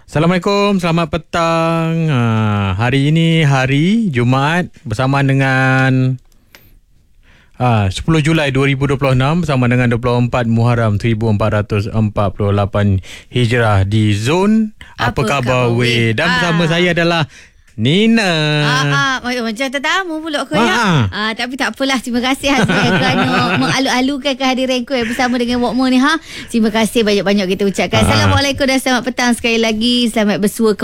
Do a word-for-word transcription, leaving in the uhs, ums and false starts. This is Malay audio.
Assalamualaikum, selamat petang. Ha, hari ini hari Jumaat bersama dengan ha, sepuluh Julai dua ribu dua puluh enam bersama dengan dua puluh empat Muharram seribu empat ratus empat puluh lapan Hijrah di Zon Apa, Apa Khabar Weh. Dan bersama ah. saya adalah Nina. Ah, ah, macam tetamu pula aku ah. ya. Ah, tapi tak apalah. Terima kasih Hazmi kerana mengalu-alukan kehadiran ku bersama dengan Wokmo ni ha. Terima kasih banyak-banyak kita ucapkan. Ah. Assalamualaikum dan selamat petang sekali lagi. Selamat bersua